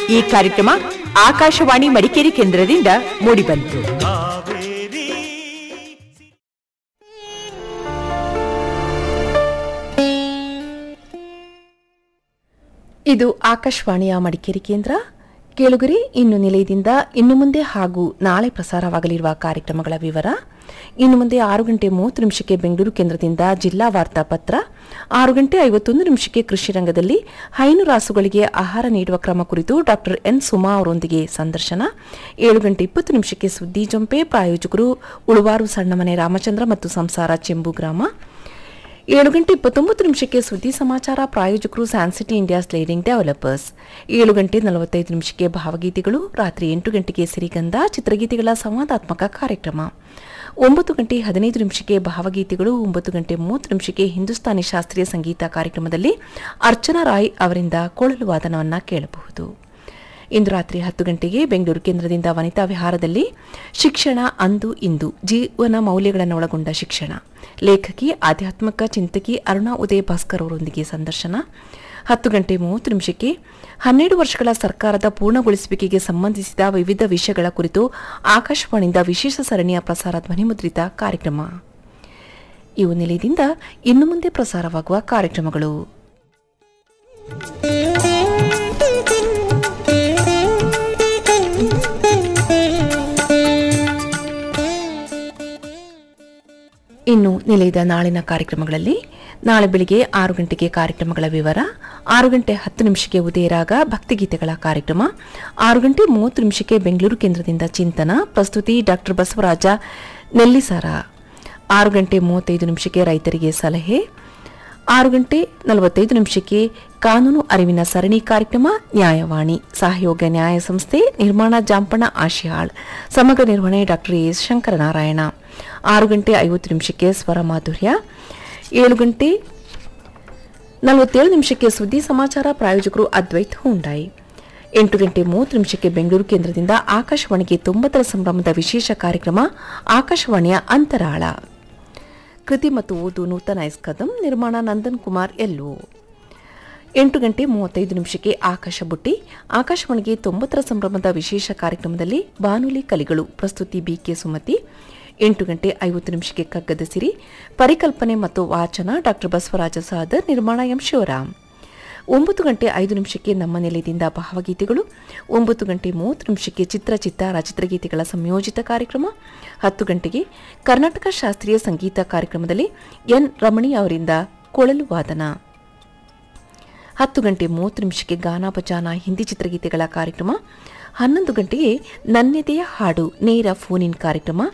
ಈ ಕಾರ್ಯಕ್ರಮ ಆಕಾಶವಾಣಿ ಮಡಿಕೇರಿ ಕೇಂದ್ರದಿಂದ ಮೂಡಿಬಂತು. ಇದು ಆಕಾಶವಾಣಿಯ ಮಡಿಕೇರಿ ಕೇಂದ್ರ. ಕೇಳುಗರೆ, ಇನ್ನು ನಿಲಯದಿಂದ ಇನ್ನು ಮುಂದೆ ಹಾಗೂ ನಾಳೆ ಪ್ರಸಾರವಾಗಲಿರುವ ಕಾರ್ಯಕ್ರಮಗಳ ವಿವರ. ಇನ್ನು ಮುಂದೆ 6:30 ಬೆಂಗಳೂರು ಕೇಂದ್ರದಿಂದ ಜಿಲ್ಲಾ ವಾರ್ತಾ ಪತ್ರ, 6:51 ಕೃಷಿ ರಂಗದಲ್ಲಿ ಹೈನು ರಾಸುಗಳಿಗೆ ಆಹಾರ ನೀಡುವ ಕ್ರಮ ಕುರಿತು ಡಾ ಎನ್ ಸುಮಾ ಅವರೊಂದಿಗೆ ಸಂದರ್ಶನ, 7:20 ಸುದ್ದಿ ಜಂಪೆ, ಪ್ರಾಯೋಜಕರು ಉಳುವಾರು ಸಣ್ಣಮನೆ ರಾಮಚಂದ್ರ ಮತ್ತು ಸಂಸಾರ ಚೆಂಬು ಗ್ರಾಮ, 7:29 ಸುದ್ದಿ ಸಮಾಚಾರ, ಪ್ರಾಯೋಜಕರು ಸ್ಯಾನ್ಸಿಟಿ ಇಂಡಿಯಾ ಸ್ಲೇಡಿಂಗ್ ಡೆವಲಪರ್ಸ್, 7:45 ಭಾವಗೀತೆಗಳು, ರಾತ್ರಿ 8 ಸಿರಿಗಂಧ ಚಿತ್ರಗೀತೆಗಳ ಸಂವಾದಾತ್ಮಕ ಕಾರ್ಯಕ್ರಮ, 9:15 ಭಾವಗೀತೆಗಳು, 9:30 ಹಿಂದೂಸ್ತಾನಿ ಶಾಸ್ತ್ರೀಯ ಸಂಗೀತ ಕಾರ್ಯಕ್ರಮದಲ್ಲಿ ಅರ್ಚನಾ ರಾಯ್ ಅವರಿಂದ ಕೊಳಲು ವಾದನವನ್ನು ಕೇಳಬಹುದು. ಇಂದು ರಾತ್ರಿ 10 ಬೆಂಗಳೂರು ಕೇಂದ್ರದಿಂದ ವನಿತಾ ವಿಹಾರದಲ್ಲಿ ಶಿಕ್ಷಣ ಅಂದು ಇಂದು ಜೀವನ ಮೌಲ್ಯಗಳನ್ನು ಒಳಗೊಂಡ ಶಿಕ್ಷಣ, ಲೇಖಕಿ ಆಧ್ಯಾತ್ಮಿಕ ಚಿಂತಕಿ ಅರುಣಾ ಉದಯ್ ಭಾಸ್ಕರ್ ಅವರೊಂದಿಗೆ ಸಂದರ್ಶನ, 10:30 12 ವರ್ಷಗಳ ಸರ್ಕಾರದ ಪೂರ್ಣಗೊಳಿಸುವಿಕೆಗೆ ಸಂಬಂಧಿಸಿದ ವಿವಿಧ ವಿಷಯಗಳ ಕುರಿತು ಆಕಾಶವಾಣಿಯಿಂದ ವಿಶೇಷ ಸರಣಿಯ ಪ್ರಸಾರ ಧ್ವನಿಮುದ್ರಿತ ಕಾರ್ಯಕ್ರಮ. ಇವು ನಿಲಯದಿಂದ ಇನ್ನು ಮುಂದೆ ಪ್ರಸಾರವಾಗುವ ಕಾರ್ಯಕ್ರಮಗಳು. ಇನ್ನು ನಿಲಯದ ನಾಳಿನ ಕಾರ್ಯಕ್ರಮಗಳಲ್ಲಿ ನಾಳೆ ಬೆಳಿಗ್ಗೆ 6 ಗಂಟೆಗೆ ಕಾರ್ಯಕ್ರಮಗಳ ವಿವರ, 6:10 ಉದಯರಾಗ ಭಕ್ತಿಗೀತೆಗಳ ಕಾರ್ಯಕ್ರಮ, 6:30 ಬೆಂಗಳೂರು ಕೇಂದ್ರದಿಂದ ಚಿಂತನ, ಪ್ರಸ್ತುತಿ ಡಾ ಬಸವರಾಜ ನೆಲ್ಲಿಸಾರ, 6:35 ರೈತರಿಗೆ ಸಲಹೆ, 6:45 ಕಾನೂನು ಅರಿವಿನ ಸರಣಿ ಕಾರ್ಯಕ್ರಮ ನ್ಯಾಯವಾಣಿ, ಸಹಯೋಗ ನ್ಯಾಯ ಸಂಸ್ಥೆ, ನಿರ್ಮಾಣ ಜಾಂಪಣ ಆಶಿಯಾಳ್, ಸಮಗ್ರ ನಿರ್ವಹಣೆ ಡಾ ಎಸ್ ಶಂಕರನಾರಾಯಣ, 6:50 ಸ್ವರ ಮಾಧುರ್ಯ, 7:47 ಸುದ್ದಿ ಸಮಾಚಾರ, ಪ್ರಾಯೋಜಕರು ಅದ್ವೈತ್ ಹುಂಡಾಯಿ, 8:30 ಬೆಂಗಳೂರು ಕೇಂದ್ರದಿಂದ ಆಕಾಶವಾಣಿಗೆ 90ರ ಸಂಭ್ರಮದ ವಿಶೇಷ ಕಾರ್ಯಕ್ರಮ ಆಕಾಶವಾಣಿಯ ಅಂತರಾಳ, ಕೃತಿ ಮತ್ತು ಓದು ನೂತನ ಎಸ್ ಕದಂ, ನಿರ್ಮಾಣ ನಂದನ್ ಕುಮಾರ್ ಎಲ್ಲೋ, 8:35 ಆಕಾಶ ಬುಟ್ಟಿ, ಆಕಾಶವಾಣಿಗೆ 90ರ ಸಂಭ್ರಮದ ವಿಶೇಷ ಕಾರ್ಯಕ್ರಮದಲ್ಲಿ ಬಾನುಲಿ ಕಲಿಗಳು, ಪ್ರಸ್ತುತಿ ಬಿಕೆ ಸುಮತಿ, 8:50 ಕಗ್ಗದ ಸಿರಿ, ಪರಿಕಲ್ಪನೆ ಮತ್ತು ವಾಚನ ಡಾ ಬಸವರಾಜ ಸಾದರ್, ನಿರ್ಮಾಣ ಎಂ ಶಿವರಾಮ್, 9:05 ನಮ್ಮ ನೆಲೆಯಿಂದ ಭಾವಗೀತೆಗಳು, 9:30 ಚಿತ್ರಚಿತ್ತಾರ ಚಿತ್ರಗೀತೆಗಳ ಸಂಯೋಜಿತ ಕಾರ್ಯಕ್ರಮ, 10 ಗಂಟೆಗೆ ಕರ್ನಾಟಕ ಶಾಸ್ತ್ರೀಯ ಸಂಗೀತ ಕಾರ್ಯಕ್ರಮದಲ್ಲಿ ಎನ್ ರಮಣಿ ಅವರಿಂದ ಕೊಳಲು ವಾದನ, 10:30 ಗಾನಾಪಚಾನ ಹಿಂದಿ ಚಿತ್ರಗೀತೆಗಳ ಕಾರ್ಯಕ್ರಮ, 11 ಗಂಟೆಗೆ ನನ್ನೆದೆಯ ಹಾಡು ನೇರ ಫೋನ್ ಇನ್ ಕಾರ್ಯಕ್ರಮ,